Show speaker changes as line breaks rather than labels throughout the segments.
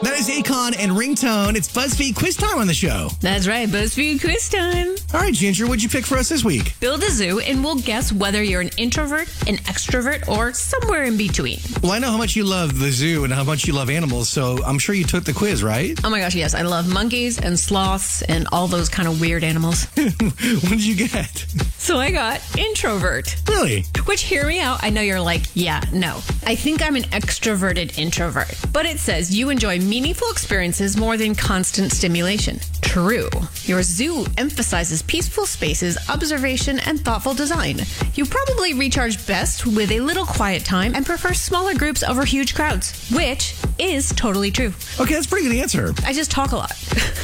That is Akon and Ringtone. It's BuzzFeed Quiz Time on the show.
That's right, BuzzFeed Quiz Time.
All right, Ginger, what'd you pick for us this week?
Build a zoo and we'll guess whether you're an introvert, an extrovert, or somewhere in between.
Well, I know how much you love the zoo and how much you love animals, so I'm sure you took the quiz, right?
Oh my gosh, yes. I love monkeys and sloths and all those kind of weird animals.
What did you get?
So I got introvert.
Really?
Which, hear me out. I know you're like, yeah, no. I think I'm an extroverted introvert. But it says you enjoy meaningful experiences more than constant stimulation. True. Your zoo emphasizes peaceful spaces, observation, and thoughtful design. You probably recharge best with a little quiet time and prefer smaller groups over huge crowds, which is totally true.
Okay, that's a pretty good answer.
I just talk a lot.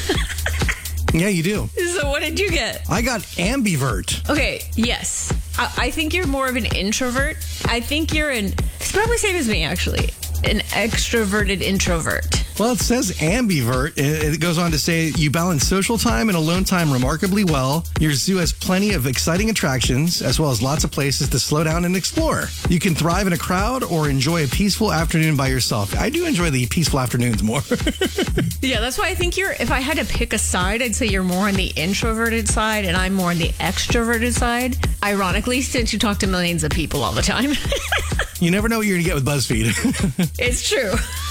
Yeah, you do.
So what did you get?
I got ambivert.
Okay, yes. I think you're more of an introvert. I think you're it's probably same as me, actually. An extroverted introvert.
Well, it says ambivert. It goes on to say you balance social time and alone time remarkably well. Your zoo has plenty of exciting attractions, as well as lots of places to slow down and explore. You can thrive in a crowd or enjoy a peaceful afternoon by yourself. I do enjoy the peaceful afternoons more.
Yeah, that's why I think if I had to pick a side, I'd say you're more on the introverted side and I'm more on the extroverted side. Ironically, since you talk to millions of people all the time.
You never know what you're going to get with BuzzFeed.
It's true.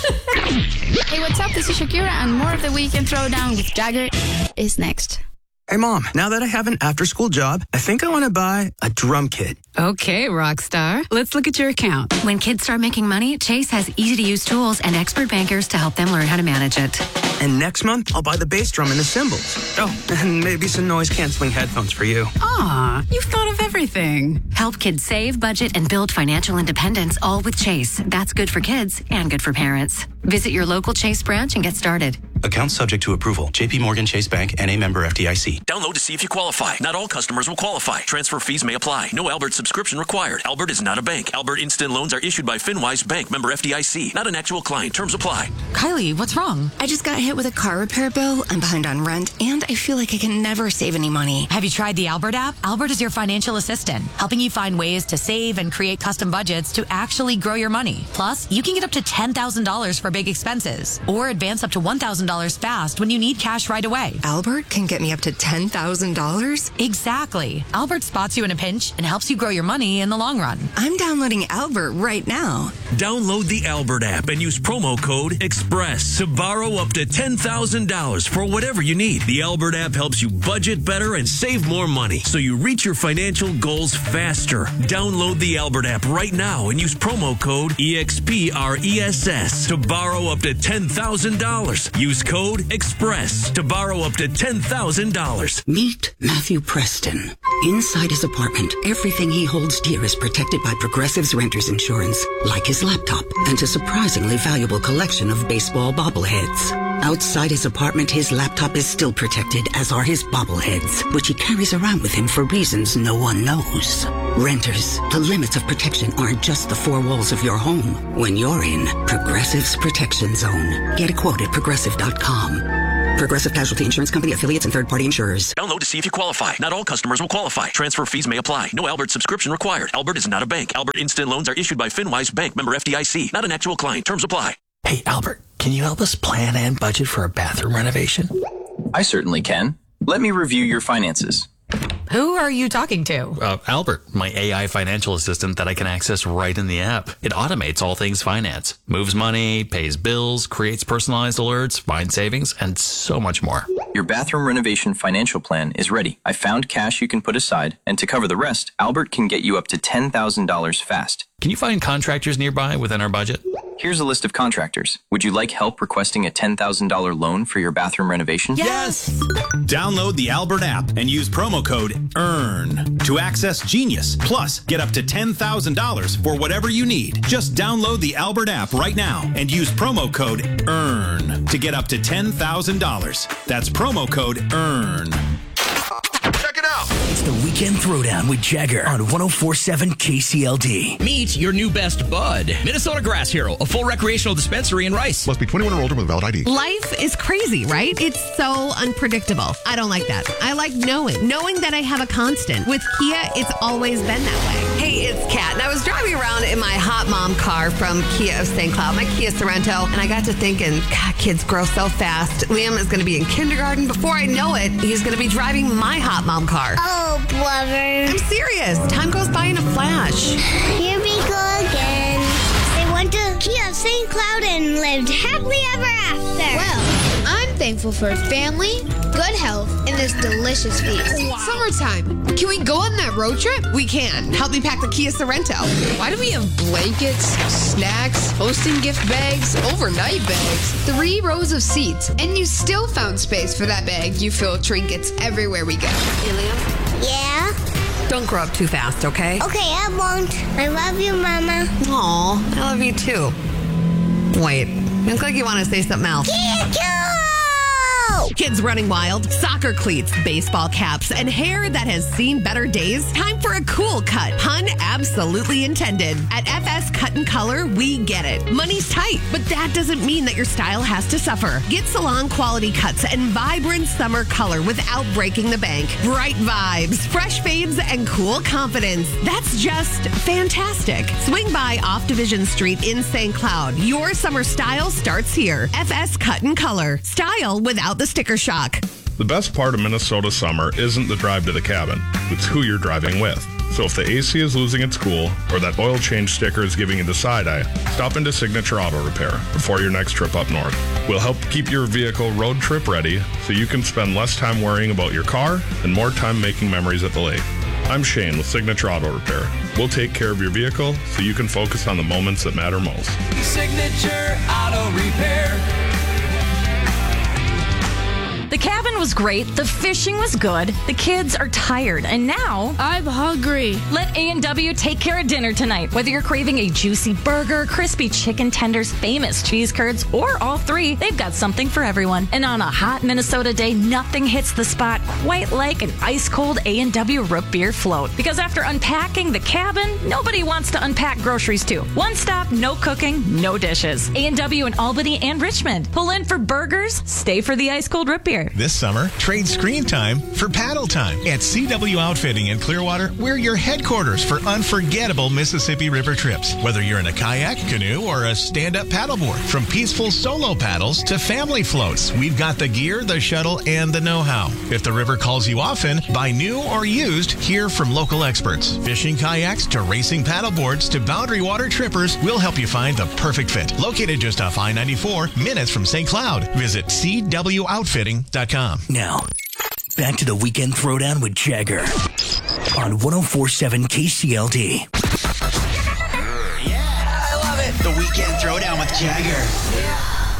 Hey, what's up? This is Shakira, and more of the Weekend Throwdown with Jagger is next.
Hey, Mom, now that I have an after-school job, I think I want to buy a drum kit.
Okay, rock star. Let's look at your account.
When kids start making money, Chase has easy-to-use tools and expert bankers to help them learn how to manage it.
And next month, I'll buy the bass drum and the cymbals. Oh, and maybe some noise-canceling headphones for you.
Aw, you've thought of everything.
Help kids save, budget, and build financial independence, all with Chase. That's good for kids and good for parents. Visit your local Chase branch and get started.
Account subject to approval. JP Morgan Chase Bank and a member FDIC.
Download to see if you qualify. Not all customers will qualify. Transfer fees may apply. No Albert subscription required. Albert is not a bank. Albert Instant Loans are issued by FinWise Bank, member FDIC. Not an actual client. Terms apply.
Kylie, what's wrong? I just got hit with a car repair bill. I'm behind on rent, and I feel like I can never save any money.
Have you tried the Albert app? Albert is your financial assistant, helping you find ways to save and create custom budgets to actually grow your money. Plus, you can get up to $10,000 for big expenses, or advance up to $1,000 fast when you need cash right away.
Albert can get me up to $10,000?
Exactly. Albert spots you in a pinch and helps you grow your money in the long run.
I'm downloading Albert right now.
Download the Albert app and use promo code EXPRESS to borrow up to $10,000 for whatever you need. The Albert app helps you budget better and save more money so you reach your financial goals faster. Download the Albert app right now and use promo code EXPRESS to borrow up to $10,000. Use code EXPRESS to borrow up to $10,000.
Meet Matthew Preston. Inside his apartment, everything he holds dear is protected by Progressive's Renter's Insurance, like his laptop and a surprisingly valuable collection of baseball bobbleheads. Outside his apartment, his laptop is still protected, as are his bobbleheads, which he carries around with him for reasons no one knows. Renters, the limits of protection aren't just the four walls of your home. When you're in Progressive's Protection Zone. Get a quote at Progressive.com. Progressive Casualty Insurance Company, affiliates, and third-party insurers.
Download to see if you qualify. Not all customers will qualify. Transfer fees may apply. No Albert subscription required. Albert is not a bank. Albert Instant Loans are issued by FinWise Bank, member FDIC. Not an actual client. Terms apply.
Hey, Albert, can you help us plan and budget for a bathroom renovation?
I certainly can. Let me review your finances.
Who are you talking to?
Albert, my AI financial assistant that I can access right in the app. It automates all things finance, moves money, pays bills, creates personalized alerts, finds savings, and so much more.
Your bathroom renovation financial plan is ready. I found cash you can put aside, and to cover the rest, Albert can get you up to $10,000 fast.
Can you find contractors nearby within our budget?
Here's a list of contractors. Would you like help requesting a $10,000 loan for your bathroom renovation?
Yes! Download the Albert app and use promo code EARN to access Genius. Plus, get up to $10,000 for whatever you need. Just download the Albert app right now and use promo code EARN to get up to $10,000. That's promo code EARN.
Check it out.
It's the weekend
Weekend Throwdown with Jagger on 104.7 KCLD.
Meet your new best bud. Minnesota Grass Hero, a full recreational dispensary in Rice.
Must be 21 or older with a valid ID.
Life is crazy, right? It's so unpredictable. I don't like that. I like knowing that I have a constant. With Kia, it's always been that way.
Hey, it's Kat, and I was driving around in my hot mom car from Kia of St. Cloud, my Kia Sorrento, and I got to thinking, God, kids grow so fast. Liam is going to be in kindergarten. Before I know it, he's going to be driving my hot mom car.
Oh, blubber.
I'm serious. Time goes by in a flash.
Here we go again. They went to Kia of St. Cloud and lived happily ever after.
Well, I'm thankful for family, good health, and this delicious feast.
Wow.
Summertime. Can we go on that road trip?
We can. Help me pack the Kia Sorrento.
Why do we have blankets, snacks, hosting gift bags, overnight bags, 3 rows of seats, and you still found space for that bag you fill with trinkets everywhere we go?
Hey, Liam?
Yeah?
Don't grow up too fast, okay?
Okay, I won't. I love you, Mama.
Aw, I love you too. Wait, you look like you want to say something else. Kids running wild, soccer cleats, baseball caps, and hair that has seen better days? Time for a cool cut. Pun absolutely intended. At FS Cut and Color, we get it. Money's tight, but that doesn't mean that your style has to suffer. Get salon quality cuts and vibrant summer color without breaking the bank. Bright vibes, fresh fades, and cool confidence. That's just fantastic. Swing by off Division Street in St. Cloud. Your summer style starts here. FS Cut and Color. Style without the sticker shock.
The best part of Minnesota summer isn't the drive to the cabin. It's who you're driving with. So if the AC is losing its cool or that oil change sticker is giving you the side eye, stop into Signature Auto Repair before your next trip up north. We'll help keep your vehicle road trip ready so you can spend less time worrying about your car and more time making memories at the lake. I'm Shane with Signature Auto Repair. We'll take care of your vehicle so you can focus on the moments that matter most.
Signature Auto Repair.
The cabin was great, the fishing was good, the kids are tired, and now
I'm hungry.
Let A&W take care of dinner tonight. Whether you're craving a juicy burger, crispy chicken tenders, famous cheese curds, or all 3, they've got something for everyone. And on a hot Minnesota day, nothing hits the spot quite like an ice-cold A&W root beer float. Because after unpacking the cabin, nobody wants to unpack groceries too. One stop, no cooking, no dishes. A&W in Albany and Richmond. Pull in for burgers, stay for the ice-cold root beer.
This summer, trade screen time for paddle time. At CW Outfitting in Clearwater, we're your headquarters for unforgettable Mississippi River trips. Whether you're in a kayak, canoe, or a stand-up paddleboard. From peaceful solo paddles to family floats, we've got the gear, the shuttle, and the know-how. If the river calls you often, buy new or used, hear from local experts. Fishing kayaks to racing paddleboards to boundary water trippers, we'll help you find the perfect fit. Located just off I-94, minutes from St. Cloud. Visit CWOutfitting.com.
Now, back to the Weekend Throwdown with Jagger on 104.7 KCLD.
Yeah, I love it. The Weekend Throwdown with Jagger. Yeah.